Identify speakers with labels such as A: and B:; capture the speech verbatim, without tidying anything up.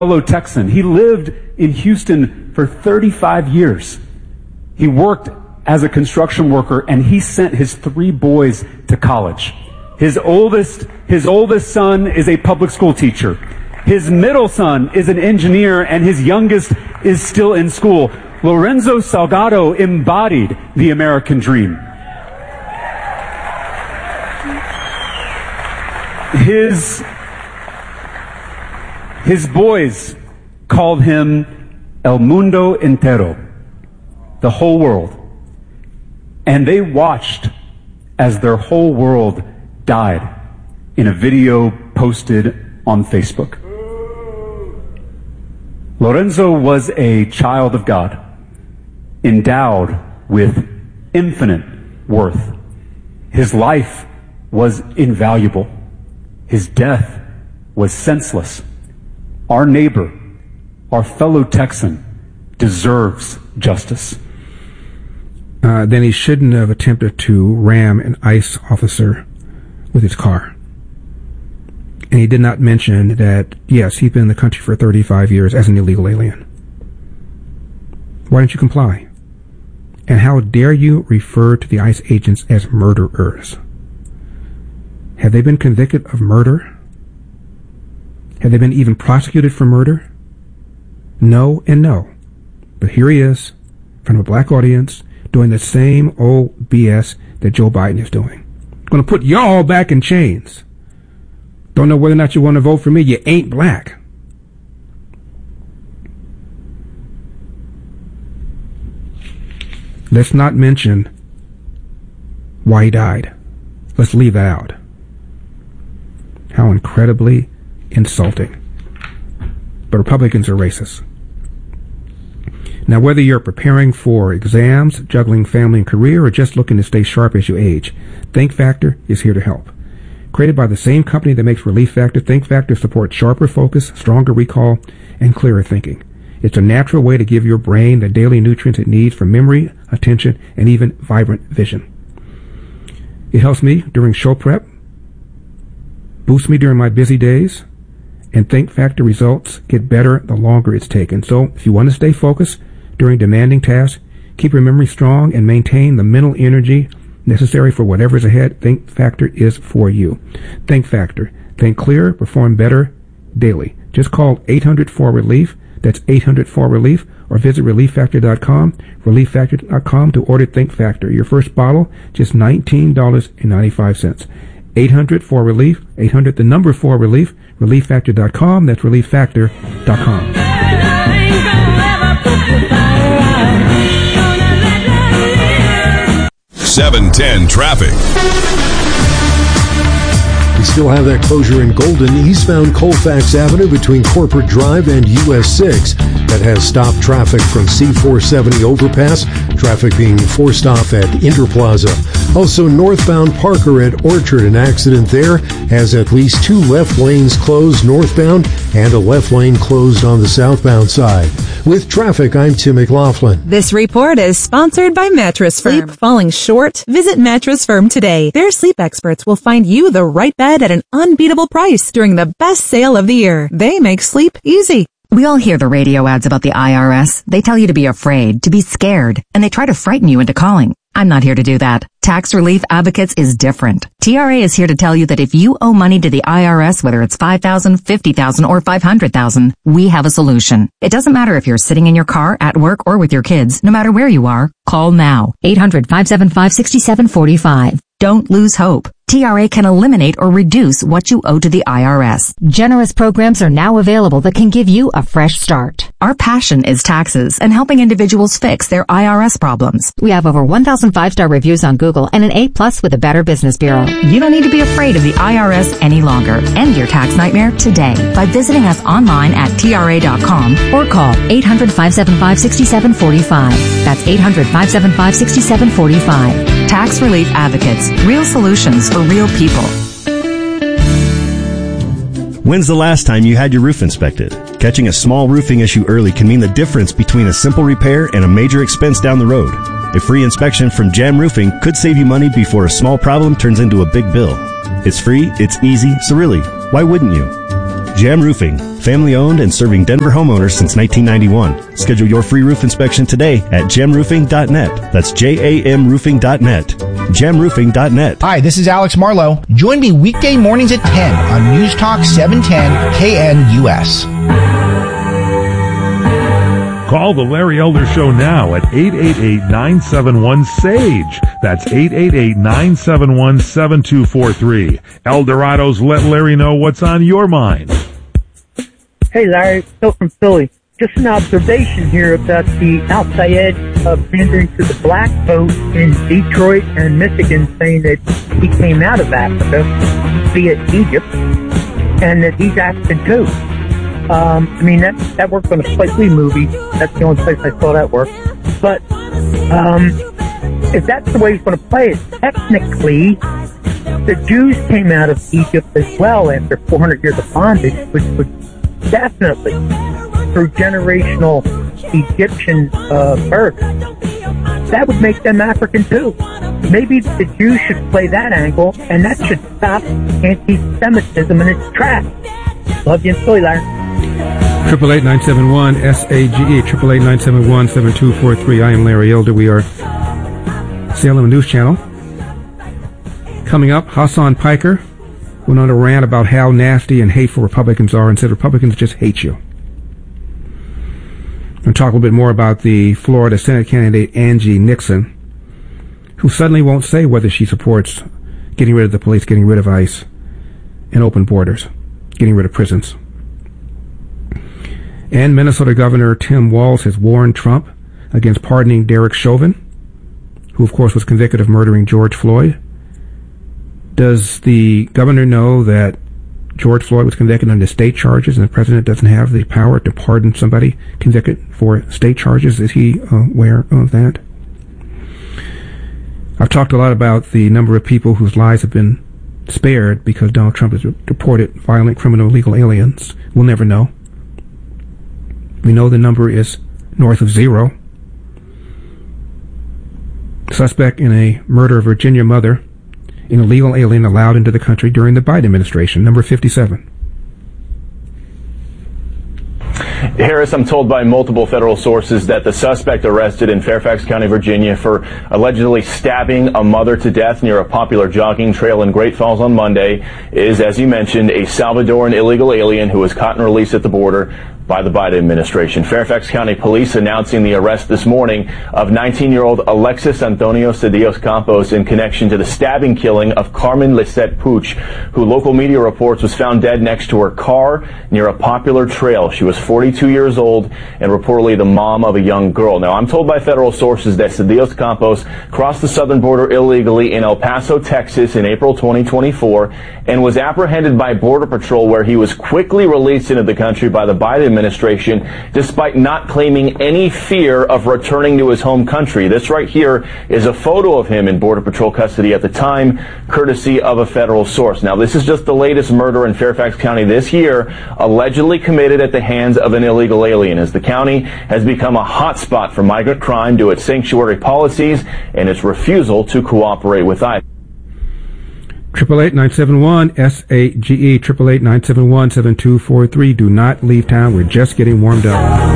A: fellow Texan. He lived in Houston for thirty-five years. He worked as a construction worker, and he sent his three boys to college. His oldest, his oldest son is a public school teacher. His middle son is an engineer, and his youngest is still in school. Lorenzo Salgado embodied the American dream. His, his boys called him El Mundo Entero, the whole world. And they watched as their whole world died in a video posted on Facebook. Lorenzo was a child of God, endowed with infinite worth. His life was invaluable. His death was senseless. Our neighbor, our fellow Texan, deserves justice.
B: Uh, then he shouldn't have attempted to ram an ICE officer with his car. And he did not mention that, yes, he'd been in the country for thirty-five years as an illegal alien. Why didn't you comply? And how dare you refer to the ICE agents as murderers? Have they been convicted of murder? Have they been even prosecuted for murder? No and no. But here he is, in front of a black audience, doing the same old B S that Joe Biden is doing. Going to put y'all back in chains. Don't know whether or not you want to vote for me. You ain't black. Let's not mention why he died. Let's leave that out. How incredibly insulting. But Republicans are racist. Now, whether you're preparing for exams, juggling family and career, or just looking to stay sharp as you age, Think Factor is here to help. Created by the same company that makes Relief Factor, Think Factor supports sharper focus, stronger recall, and clearer thinking. It's a natural way to give your brain the daily nutrients it needs for memory, attention, and even vibrant vision. It helps me during show prep, boosts me during my busy days, and Think Factor results get better the longer it's taken. So if you want to stay focused during demanding tasks, keep your memory strong, and maintain the mental energy necessary for whatever's ahead, Think Factor is for you. Think Factor. Think clearer, perform better daily. Just call eight hundred four relief. That's eight hundred four relief, or visit relief factor dot com, relief factor dot com to order Think Factor. Your first bottle, just nineteen dollars and ninety-five cents. eight hundred four relief, eight hundred the number four relief, relief factor dot com. That's relief factor dot com.
C: seven ten traffic.
D: We still have that closure in Golden, eastbound Colfax Avenue between Corporate Drive and U S six. That has stopped traffic from C four seventy overpass, traffic being forced off at Interplaza. Also northbound Parker at Orchard, an accident there has at least two left lanes closed northbound and a left lane closed on the southbound side. With traffic, I'm Tim McLaughlin.
E: This report is sponsored by Mattress Firm. Sleep falling short? Visit Mattress Firm today. Their sleep experts will find you the right bed at an unbeatable price during the best sale of the year. They make sleep easy.
F: We all hear the radio ads about the I R S. They tell you to be afraid, to be scared, and they try to frighten you into calling. I'm not here to do that. Tax Relief Advocates is different. T R A is here to tell you that if you owe money to the I R S, whether it's five thousand dollars, fifty thousand dollars, or five hundred thousand dollars, we have a solution. It doesn't matter if you're sitting in your car, at work, or with your kids. No matter where you are, call now. eight hundred, five seven five, six seven four five. Don't lose hope. T R A can eliminate or reduce what you owe to the I R S.
G: Generous programs are now available that can give you a fresh start.
F: Our passion is taxes and helping individuals fix their I R S problems.
G: We have over one thousand five-star reviews on Google and an A plus with the Better Business Bureau.
F: You don't need to be afraid of the I R S any longer. End your tax nightmare today by visiting us online at T R A dot com or call
G: eight hundred, five seven five, six seven four five. That's eight hundred, five seven five, six seven four five.
F: Tax Relief Advocates. Real solutions for real people.
H: When's the last time you had your roof inspected? Catching a small roofing issue early can mean the difference between a simple repair and a major expense down the road. A free inspection from Jam Roofing could save you money before a small problem turns into a big bill. It's free, it's easy, so really, why wouldn't you? Jam Roofing, Family owned and serving Denver homeowners since nineteen ninety-one. Schedule your free roof inspection today at jam roofing dot net. That's J A M roofing dot net. jam roofing dot net.
I: Hi, this is Alex Marlowe. Join me weekday mornings at ten on News Talk seven ten K N U S.
J: Call the Larry Elder Show now at eight eight eight, nine seven one, S A G E. That's eight eight eight, nine seven one, seven two four three. Eldorado's Let Larry Know What's on Your Mind.
K: Hey, Larry. Phil from Philly. Just an observation here about the Al Sayed uh, pandering to the black vote in Detroit and Michigan, saying that he came out of Africa via Egypt and that he's African too. Um, I mean, that, that worked on a Spike Lee movie. That's the only place I saw that work. But um, if that's the way he's going to play it, technically, the Jews came out of Egypt as well after four hundred years of bondage, which would definitely, through generational Egyptian uh, birth, that would make them African too. Maybe the Jews should play that angle, and that should stop anti-Semitism in its tracks. Love you and Philly, Larry.
B: Triple eight nine seven one S A G E. Triple eight nine seven one seven two four three. I am Larry Elder. We are Salem News Channel. Coming up, Hassan Piker went on a rant about how nasty and hateful Republicans are and said Republicans just hate you. We'll talk a little bit more about the Florida Senate candidate Angie Nixon, who suddenly won't say whether she supports getting rid of the police, getting rid of ICE, and open borders, getting rid of prisons. And Minnesota Governor Tim Walz has warned Trump against pardoning Derek Chauvin, who of course was convicted of murdering George Floyd. Does the governor know that George Floyd was convicted under state charges and the president doesn't have the power to pardon somebody convicted for state charges? Is he aware of that? I've talked a lot about the number of people whose lives have been spared because Donald Trump has deported violent, criminal, illegal aliens. We'll never know. We know the number is north of zero. Suspect in a murder of Virginia mother, an illegal alien allowed into the country during the Biden administration, number fifty-seven.
L: Harris, I'm told by multiple federal sources that the suspect arrested in Fairfax County, Virginia for allegedly stabbing a mother to death near a popular jogging trail in Great Falls on Monday is, as you mentioned, a Salvadoran illegal alien who was caught and released at the border by the Biden administration. Fairfax County Police announcing the arrest this morning of nineteen-year-old Alexis Antonio Cedillos Campos in connection to the stabbing killing of Carmen Lisette Puch, who local media reports was found dead next to her car near a popular trail. She was forty-two years old and reportedly the mom of a young girl. Now, I'm told by federal sources that Cedillos Campos crossed the southern border illegally in El Paso, Texas in April twenty twenty-four and was apprehended by Border Patrol, where he was quickly released into the country by the Biden administration administration, despite not claiming any fear of returning to his home country. This right here is a photo of him in Border Patrol custody at the time, courtesy of a federal source. Now, this is just the latest murder in Fairfax County this year, allegedly committed at the hands of an illegal alien, as the county has become a hotspot for migrant crime due to its sanctuary policies and its refusal to cooperate with ICE.
B: Triple eight nine seven one S A G E. Triple eight nine seven one seven two four three. Do not leave town. We're just getting warmed up.